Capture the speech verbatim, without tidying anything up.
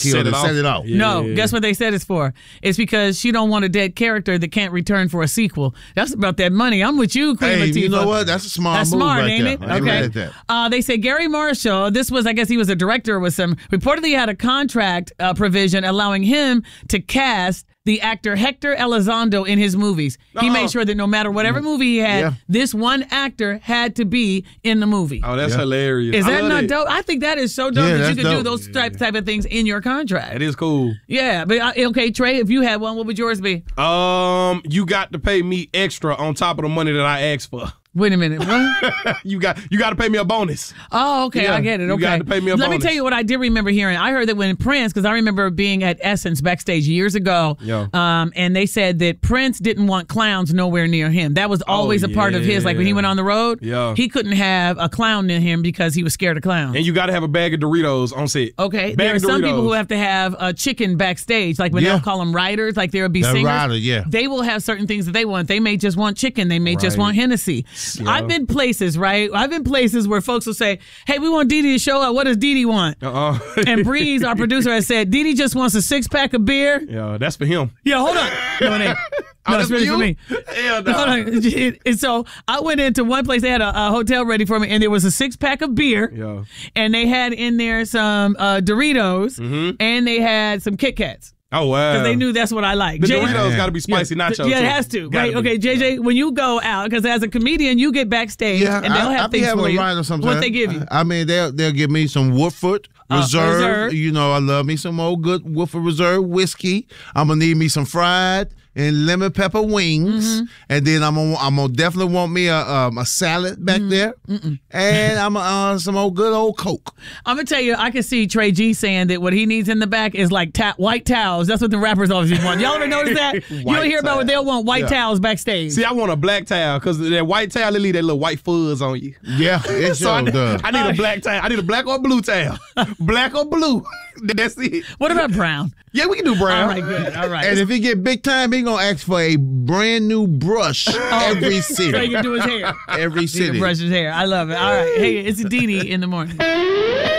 killed Set it and off. set it off. Yeah. No, guess what they said it's for? It's because she don't want a dead character that can't return for a sequel. That's about that money. I'm with you, Queen Hey, Latifah. you know what? That's a smart That's move smart, right ain't there. it? I ain't mad Okay. at that. Uh, they say Gary Marshall, this was, I guess he was a director with some, reportedly had a contract uh, provision allowing him to cast the actor Hector Elizondo in his movies. He Uh-uh. made sure that no matter whatever movie he had, Yeah. this one actor had to be in the movie. Oh, that's Yeah. hilarious. Is I that love not it. dope? I think that is so dope Yeah, that you that's could do dope. those type, type of things in your contract. That is cool. Yeah, but uh, okay, Trey, if you had one, what would yours be? Um, you got to pay me extra on top of the money that I asked for. Wait a minute. What? you got you got to pay me a bonus. Oh, okay, Yeah, I get it. you Okay, got to pay me a Let me bonus. tell you what I did remember hearing. I heard that when Prince, because I remember being at Essence backstage years ago, Yeah. um, and they said that Prince didn't want clowns nowhere near him. That was always Oh, a part of his. Like when he yeah. went on the road, Yeah. he couldn't have a clown near him because he was scared of clowns. And you got to have a bag of Doritos on set. Okay, Bag there are of some Doritos. people who have to have a chicken backstage, like when Yeah. they'll call them writers, like there will be The singers. writer, yeah. They will have certain things that they want. They may just want chicken. They may just Right. want Hennessy. Yeah. I've been places, right? I've been places where folks will say, hey, we want Dee Dee to show up. What does Dee Dee want? Uh-uh. And Breeze, our producer, has said, Dee Dee just wants a six-pack of beer. yeah, that's for him. Yeah, hold on. No, it ain't. No, it's that's for really for you? me. Hell no. Hold on. And so I went into one place. They had a, a hotel ready for me, and there was a six-pack of beer. Yeah. And they had in there some uh, Doritos, Mm-hmm. and they had some Kit Kats. Oh, wow. Because they knew that's what I like. The Jay- Doritos got to be spicy yeah, nachos. Yeah, it too. has to. Gotta Right? be. Okay, J J, when you go out, because as a comedian, you get backstage, Yeah, and they'll I, have I be things having for a you. writer sometimes. What they give you? I mean, they'll they'll give me some Woodford Uh, Reserve. Reserve. You know, I love me some old good Woodford Reserve whiskey. I'm gonna need me some fried and lemon pepper wings, Mm-hmm. and then I'm gonna I'm gonna definitely want me a um, a salad back Mm-hmm. there, and I'm uh, some old good old Coke. I'm going to tell you, I can see Trey G saying that what he needs in the back is like ta- white towels. That's what the rappers always want. Y'all ever notice that? You don't hear about what they'll want, white Yeah. towels backstage. See, I want a black towel because that white towel, they leave that little white fuzz on you. Yeah, it So I, sure does. I need a black towel. I need a black or blue towel. Black or blue. That's it. What about brown? Yeah, we can do brown. All right, good. All right. And if he get big time, he gonna ask for a brand new brush every so he city. can do his hair. Every He can city. brush his hair. I love it. All right. Hey, it's Dee Dee in the morning.